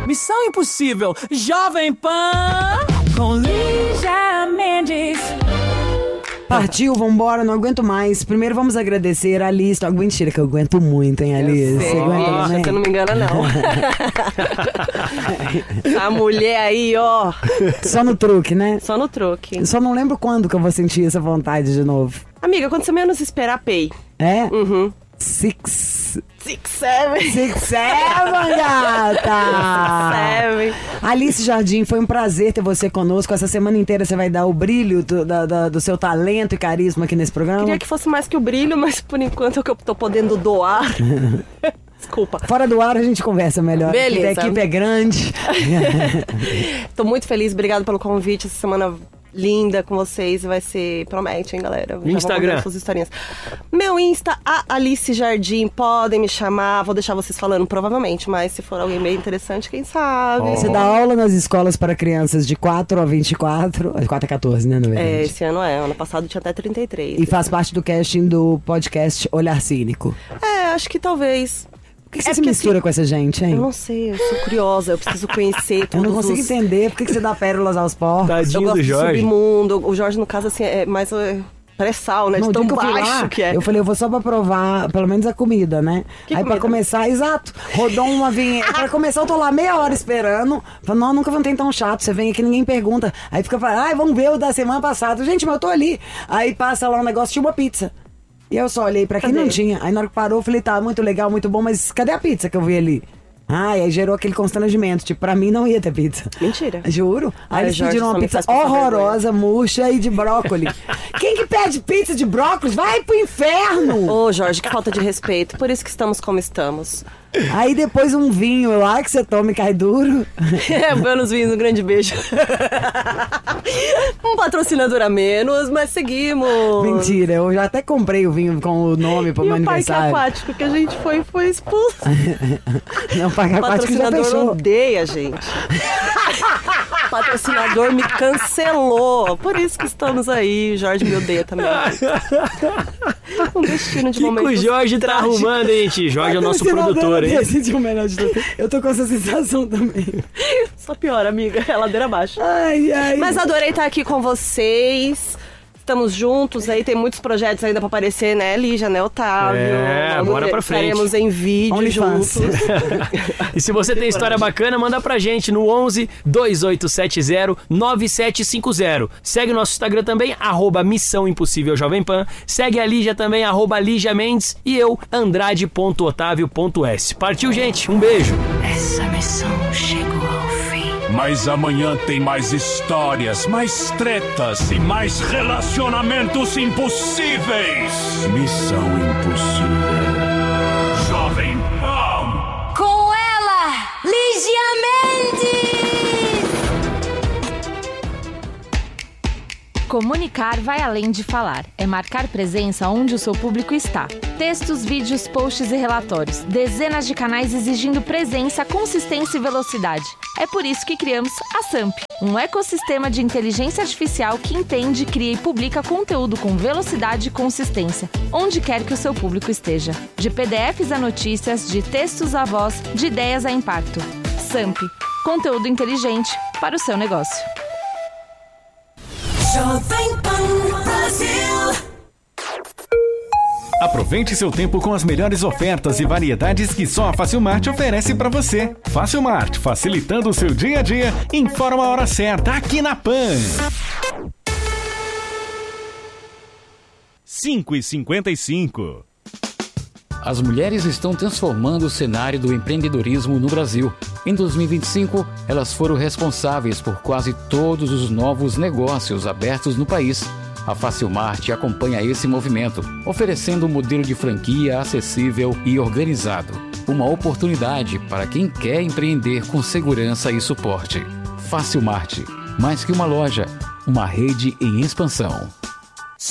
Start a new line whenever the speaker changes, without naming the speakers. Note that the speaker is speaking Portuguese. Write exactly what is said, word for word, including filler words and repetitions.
Missão Impossível, Jovem Pan, com Lígia Mendes.
Partiu, vambora, não aguento mais. Primeiro vamos agradecer a Alice. Não, mentira, que eu aguento muito, hein, Alice?
Você aguenta, você não me engana, não. A mulher aí, ó.
Só no truque, né?
Só no truque.
Só não lembro quando que eu vou sentir essa vontade de novo.
Amiga, quando você menos esperar, pay.
É?
Uhum.
Six...
Six, seven.
Six, seven, gata!
Seven.
Alice Jardim, foi um prazer ter você conosco. Essa semana inteira você vai dar o brilho do, da, da, do seu talento e carisma aqui nesse programa.
Queria que fosse mais que o brilho, mas por enquanto é o que eu tô podendo doar. Desculpa.
Fora do ar a gente conversa melhor.
Beleza.
A equipe é grande.
Tô muito feliz, obrigado pelo convite. Essa semana linda com vocês, vai ser, promete, hein, galera?
No Instagram.
Suas historinhas. Meu Insta, a Alice Jardim, podem me chamar, vou deixar vocês falando provavelmente, mas se for alguém bem interessante, quem sabe?
Oh. Você dá aula nas escolas para crianças de quatro a vinte e quatro, de quatro a quatorze, né, na verdade?
É, esse ano é, ano passado tinha até trinta e três.
E faz parte do casting do podcast Olhar Cínico.
É, acho que talvez.
Por que você
é
se mistura
assim,
com essa gente, hein?
Eu não sei, eu sou curiosa, eu preciso conhecer todos.
Eu não consigo
os...
entender por que você dá pérolas aos porcos.
Tadinho
eu gosto
do Jorge.
do submundo. O Jorge, no caso, assim, é mais é, pré-sal, né? De
No
tão
dia que eu fui
baixo
lá,
que é.
eu falei, eu vou só pra provar, pelo menos a comida, né?
Que
Aí
comida?
pra começar, exato, rodou uma vinheta. Pra começar, eu tô lá meia hora esperando. Falei, não, nunca vão ter tão chato. Você vem aqui, ninguém pergunta. Aí fica falando, ai, vamos ver o da semana passada. Gente, mas eu tô ali. Aí passa lá um negócio, tinha uma pizza. E eu só olhei pra quem
Cadê?
não tinha. Aí na hora que parou, eu falei, tá, muito legal, muito bom, mas cadê a pizza que eu vi ali? Ah, e aí gerou aquele constrangimento. Tipo, pra mim não ia ter pizza.
Mentira.
Juro. Aí
Ai,
eles
Jorge,
pediram
só
uma
me
pizza
faz passar
horrorosa, murcha e de brócolis. Quem que pede pizza de brócolis? Vai pro inferno!
Ô, Jorge, que falta de respeito. Por isso que estamos como estamos.
Aí depois um vinho lá que você toma e cai duro.
É, Buenos Vinhos, um grande beijo. Um patrocinador a menos, mas seguimos.
Mentira, eu já até comprei o vinho com o nome pro
E
meu
o parque
aniversário.
aquático que a gente foi, foi expulso.
Não, o parque
O
aquático já
patrocinador
fechou.
odeia a gente. O patrocinador me cancelou. Por isso que estamos aí. O Jorge me odeia também. Um destino de
O que, que o
momentos
Jorge tá
trágicos.
arrumando, hein, gente? Jorge é o nosso
Patrocinador
produtor, hein?
decide o melhor de tudo. Eu tô com essa sensação também.
Só pior, amiga. É ladeira abaixo.
Ai, ai.
Mas adorei estar aqui com vocês. Estamos juntos aí, tem muitos projetos ainda pra aparecer, né, Lígia, né, Otávio?
É,
Logo
bora pra frente.
Estaremos em vídeo
OnlyFans.
juntos.
E se você tem história bacana, manda pra gente no onze, dois oito sete zero, nove sete cinco zero. Segue nosso Instagram também, arroba Missão Impossível Jovem Pan. Segue a Lígia também, arroba Lígia Mendes. E eu, andrade ponto otávio ponto s. Partiu, gente. Um beijo.
Essa missão chegou ao fim.
Mas amanhã tem mais histórias, mais tretas e mais relacionamentos impossíveis. Missão Impossível. Jovem Pan.
Com ela, Lígia Mendes!
Comunicar vai além de falar. É marcar presença onde o seu público está. Textos, vídeos, posts e relatórios. Dezenas de canais exigindo presença, consistência e velocidade. É por isso que criamos a Samp, um ecossistema de inteligência artificial que entende, cria e publica conteúdo com velocidade e consistência, onde quer que o seu público esteja. De P D Fs a notícias, de textos a voz, de ideias a impacto. Samp, conteúdo inteligente para o seu negócio.
Jovem Pan Brasil.
Aproveite seu tempo com as melhores ofertas e variedades que só a Facilmart oferece para você. Facilmart, facilitando o seu dia a dia, informa a hora certa aqui na Pan.
cinco e cinquenta e cinco.
As mulheres estão transformando o cenário do empreendedorismo no Brasil. Em dois mil e vinte e cinco, elas foram responsáveis por quase todos os novos negócios abertos no país. A Facilmart acompanha esse movimento, oferecendo um modelo de franquia acessível e organizado. Uma oportunidade para quem quer empreender com segurança e suporte. Facilmart, mais que uma loja, uma rede em expansão.